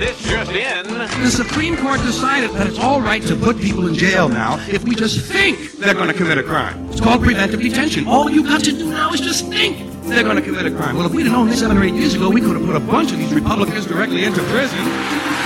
This just in. The Supreme Court decided that it's all right to put people in jail now if we just think they're going to commit a crime. It's called preventive detention. All you got to do now is just think they're going to commit a crime. Well, if we'd have known this 7 or 8 years ago, we could have put a bunch of these Republicans directly into prison.